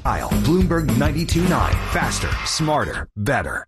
Bloomberg 92.9. Faster, smarter, better.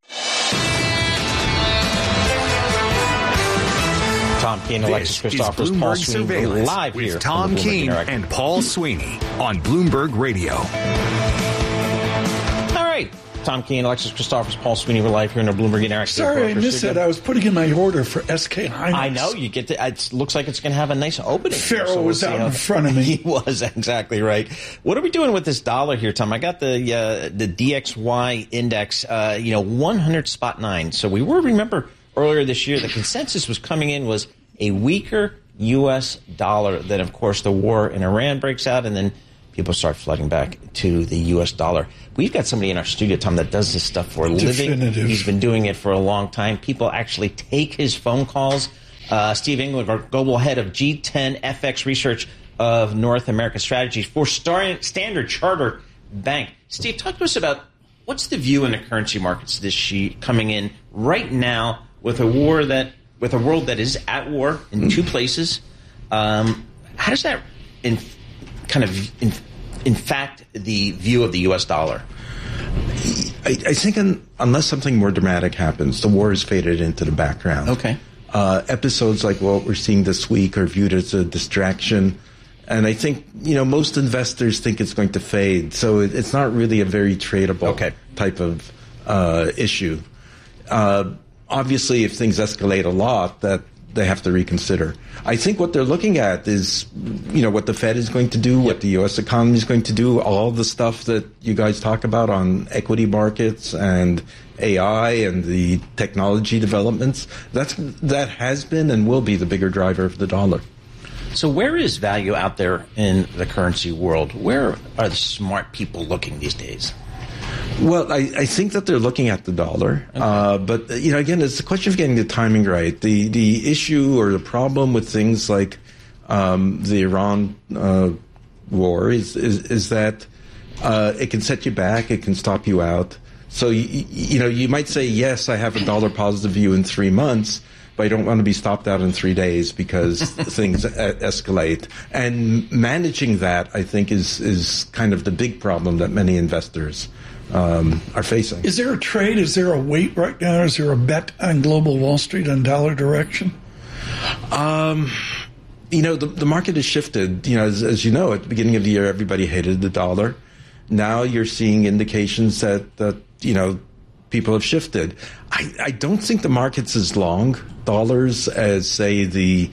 Tom Keene, Alexis Christophers, Paul Sweeney, live with here. Tom Keene and Paul Sweeney on Bloomberg Radio. All right. Tom Keene, Alexis Christophers, Paul Sweeney, we're live here in our Bloomberg Interactive. Sorry, I missed it. I was putting in my order for SK Hynix. I know. You get to, it looks like it's going to have a nice opening. Pharaoh was out in front of me. He was, exactly right. What are we doing with this dollar here, Tom? I got the DXY index, 100.9. So we remember earlier this year, the consensus was coming in was a weaker U.S. dollar. Then, of course, the war in Iran breaks out, and then people start flooding back to the U.S. dollar. We've got somebody in our studio, Tom, that does this stuff for a living. He's been doing it for a long time. People actually take his phone calls. Steve England, our global head of G10 FX Research of North America Strategies for Standard Chartered Bank. Steve, talk to us about what's the view in the currency markets this year coming in right now with a world that is at war in two places. How does that in fact, the view of the U.S. dollar? I think unless something more dramatic happens, the war has faded into the background. Okay. Episodes like what we're seeing this week are viewed as a distraction. And I think, most investors think it's going to fade. So it's not really a very tradable type of issue. Obviously, if things escalate a lot, that they have to reconsider. I think what they're looking at is, what the Fed is going to do, what the U.S. economy is going to do, all the stuff that you guys talk about on equity markets and AI and the technology developments. That has been and will be the bigger driver of the dollar. So where is value out there in the currency world? Where are the smart people looking these days? Well, I think that they're looking at the dollar. Okay. But, again, it's a question of getting the timing right. The issue or the problem with things like the Iran war is that it can set you back. It can stop you out. So, you might say, yes, I have a dollar positive view in 3 months, but I don't want to be stopped out in 3 days because things escalate. And managing that, I think, is kind of the big problem that many investors are facing. Is there a trade? Is there a weight right now? Is there a bet on global Wall Street on dollar direction? The market has shifted. As you know, at the beginning of the year, everybody hated the dollar. Now you're seeing indications that people have shifted. I don't think the market's as long dollars as, say, the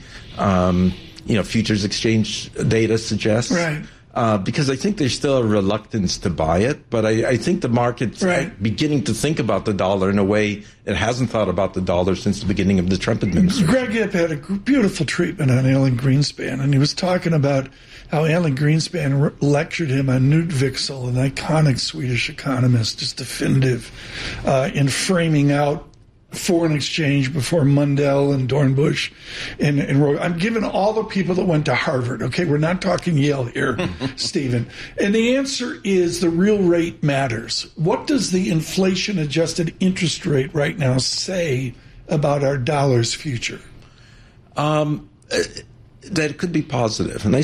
futures exchange data suggests. Right. Because I think there's still a reluctance to buy it, but I think the market's beginning to think about the dollar in a way it hasn't thought about the dollar since the beginning of the Trump administration. Greg Ip had a beautiful treatment on Alan Greenspan, and he was talking about how Alan Greenspan lectured him on Knut Wicksell, an iconic Swedish economist, just definitive in framing out foreign exchange before Mundell and Dornbush and I'm giving all the people that went to Harvard. Okay, we're not talking Yale here, Stephen. And the answer is the real rate matters. What does the inflation-adjusted interest rate right now say about our dollar's future? That it could be positive. And I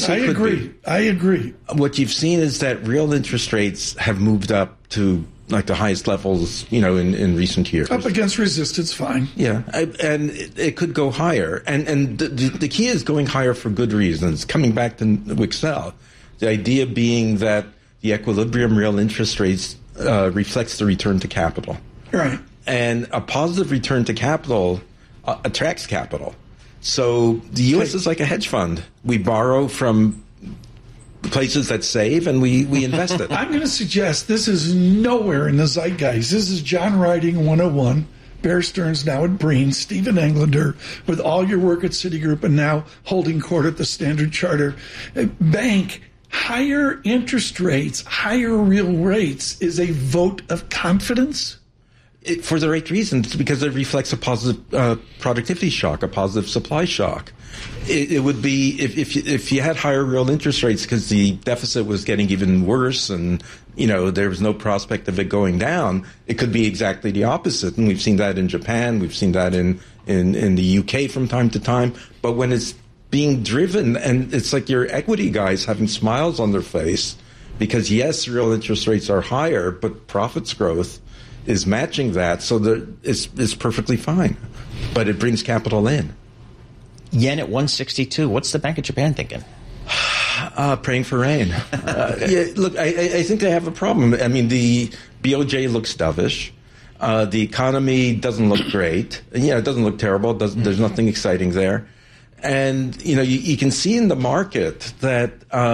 agree. What you've seen is that real interest rates have moved up to like the highest levels, in recent years. Up against resistance, fine. Yeah, and it could go higher. And the key is going higher for good reasons. Coming back to Wicksell, the idea being that the equilibrium real interest rates reflects the return to capital. Right. And a positive return to capital attracts capital. So the U.S. is like a hedge fund. We borrow from places that save, and we invest it. I'm going to suggest this is nowhere in the zeitgeist. This is John Riding 101. Bear Stearns now at Breen, Stephen Englander with all your work at Citigroup and now holding court at the Standard Chartered Bank. Higher interest rates, higher real rates is a vote of confidence? For the right reasons, because it reflects a positive productivity shock, a positive supply shock. It would be if you had higher real interest rates because the deficit was getting even worse and there was no prospect of it going down. It could be exactly the opposite, and we've seen that in Japan. We've seen that in the UK from time to time. But when it's being driven, and it's like your equity guys having smiles on their face because yes, real interest rates are higher, but profits growth is matching that, so that it's perfectly fine. But it brings capital in. Yen at 162. What's the Bank of Japan thinking? Praying for rain. Look, I think they have a problem. I mean, the BOJ looks dovish. The economy doesn't look great. It doesn't look terrible. There's nothing exciting there. And, you can see in the market that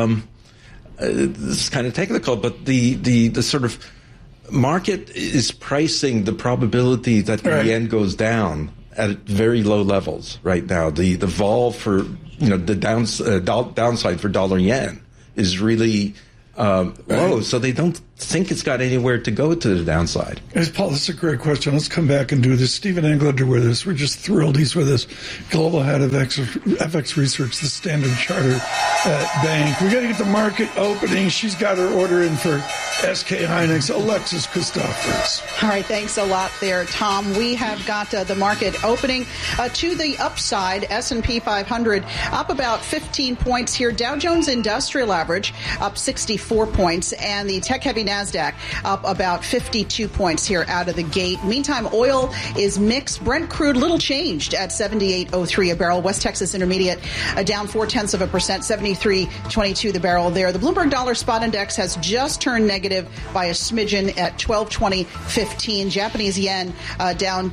this is kind of technical, but the sort of market is pricing the probability that the yen goes down at very low levels right now. The vol for the downside for dollar yen is really low, so they don't think it's got anywhere to go to the downside. Paul, this is a great question. Let's come back and do this. Stephen Englander with us. We're just thrilled he's with us. Global head of FX Research, the Standard Chartered Bank. We got to get the market opening. She's got her order in for SK Hynix. Alexis Christophers. All right, thanks a lot there, Tom. We have got the market opening to the upside. S&P 500 up about 15 points here. Dow Jones Industrial Average up 64 points, and the tech-heavy NASDAQ up about 52 points here out of the gate. Meantime, oil is mixed. Brent crude little changed at $78.03 a barrel. West Texas Intermediate down 0.4%, 73.22 the barrel there. The Bloomberg Dollar Spot Index has just turned negative by a smidgen at 1220.15. Japanese yen down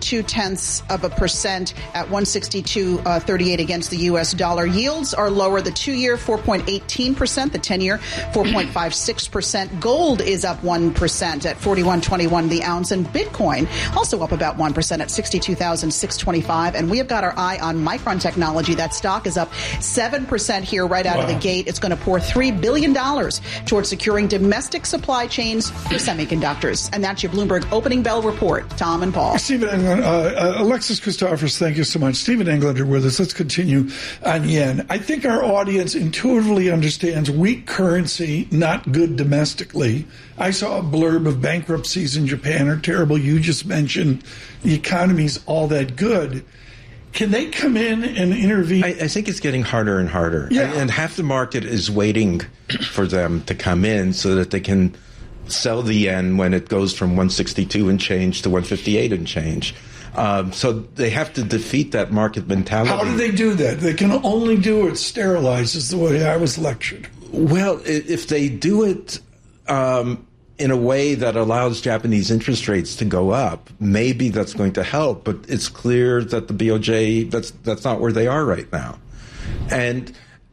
0.2% at 162.38 against the U.S. dollar. Yields are lower. The 2-year 4.18%, the 10-year 4.56%. Gold is up 1% at 41.21 the ounce, and Bitcoin also up about 1% at 62,625. And we have got our eye on Micron Technology. That stock is up 7% here right out of the gate. It's going to pour $3 billion towards securing domestic supply chains for semiconductors. And that's your Bloomberg Opening Bell Report. Tom and Paul. Stephen Englander, Alexis Christophers, thank you so much. Stephen Englander with us. Let's continue on yen. I think our audience intuitively understands weak currency, not good domestically. I saw a blurb of bankruptcies in Japan are terrible. You just mentioned the economy's all that good. Can they come in and intervene? I think it's getting harder and harder. Yeah. And half the market is waiting for them to come in so that they can sell the yen when it goes from 162 and change to 158 and change. So they have to defeat that market mentality. How do they do that? They can only do it sterilized, is the way I was lectured. Well, if they do it in a way that allows Japanese interest rates to go up, maybe that's going to help. But it's clear that the BOJ, that's not where they are right now. And,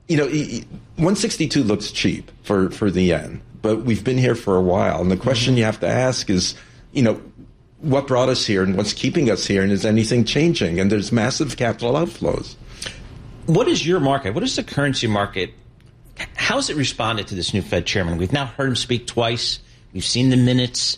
162 looks cheap for the yen, but we've been here for a while. And the question you have to ask is, what brought us here and what's keeping us here, and is anything changing? And there's massive capital outflows. What is your market? What is the currency market? How has it responded to this new Fed chairman? We've now heard him speak twice. We've seen the minutes.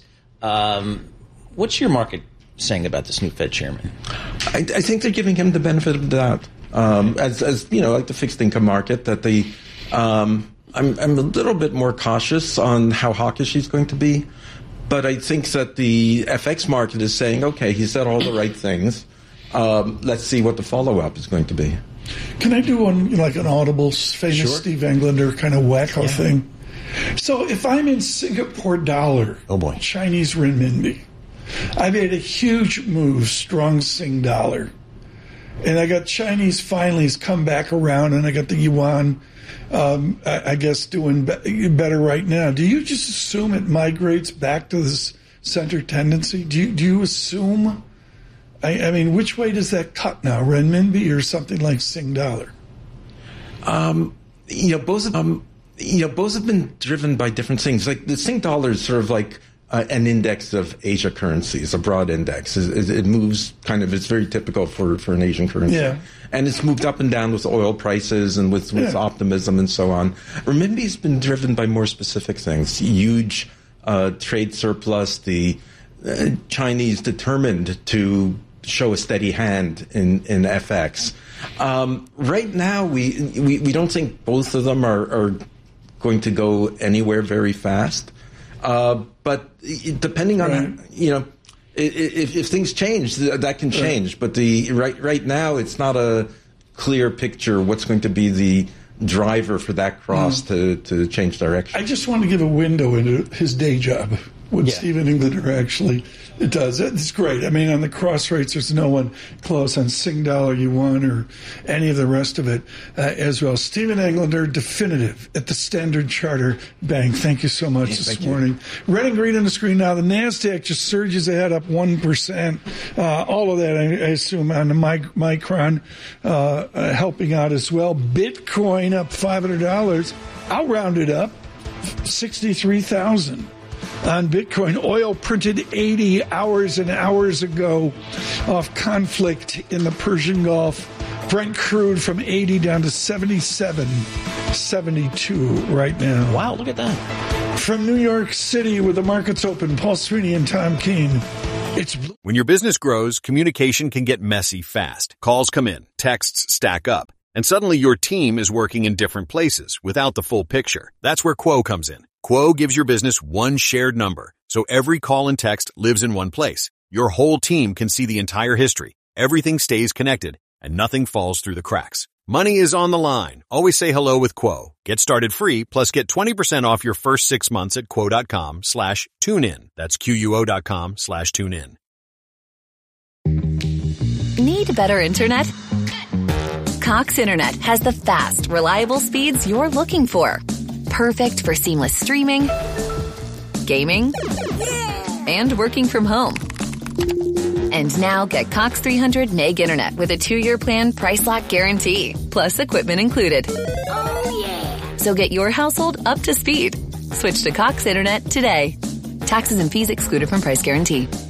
What's your market saying about this new Fed chairman? I think they're giving him the benefit of the doubt. As like the fixed income market, that I'm a little bit more cautious on how hawkish he's going to be. But I think that the FX market is saying, okay, he said all the right things. Let's see what the follow-up is going to be. Can I do one, like an audible, famous Sure. Steve Englander kind of wacko thing? So if I'm in Singapore dollar, Chinese renminbi, I made a huge move, strong Sing dollar. And I got Chinese finally's come back around, and I got the yuan, I guess, doing better right now. Do you just assume it migrates back to this center tendency? Do you assume? I mean, which way does that cut now, renminbi or something like Sing dollar? Both have been driven by different things. Like the Sing dollar is sort of like an index of Asia currencies, a broad index. It moves kind of, it's very typical for an Asian currency. Yeah. And it's moved up and down with oil prices and with optimism and so on. Renminbi's been driven by more specific things. Huge trade surplus, the Chinese determined to show a steady hand in FX. Right now, we don't think both of them are going to go anywhere very fast. But depending on, if things change, that can change. But right now, it's not a clear picture what's going to be driver for that cross to change direction. I just want to give a window into his day job, what Stephen Englander actually does. It's great. I mean, on the cross rates, there's no one close on Sing Dollar Yuan or any of the rest of it as well. Stephen Englander, definitive at the Standard Chartered Bank. Thank you so much this morning. Red and green on the screen now. The NASDAQ just surges ahead up 1%. All of that, I assume, on the Micron helping out as well. Bitcoin up $500. I'll round it up. 63,000. On Bitcoin. Oil printed 80 hours and hours ago off conflict in the Persian Gulf. Brent crude from 80 down to 77.72 right now. Wow, look at that. From New York City, with the markets open, Paul Sweeney and Tom Keene. When your business grows, communication can get messy fast. Calls come in, texts stack up, and suddenly your team is working in different places without the full picture. That's where Quo comes in. Quo gives your business one shared number, so every call and text lives in one place. Your whole team can see the entire history. Everything stays connected, and nothing falls through the cracks. Money is on the line. Always say hello with Quo. Get started free, plus get 20% off your first 6 months at quo.com/tunein. That's QUO.com/tunein. Need better internet? Cox Internet has the fast, reliable speeds you're looking for. Perfect for seamless streaming, gaming, and working from home. And now get Cox 300 meg internet with a 2-year plan, price lock guarantee, plus equipment included. Oh, yeah. So get your household up to speed. Switch to Cox Internet today. Taxes and fees excluded from price guarantee.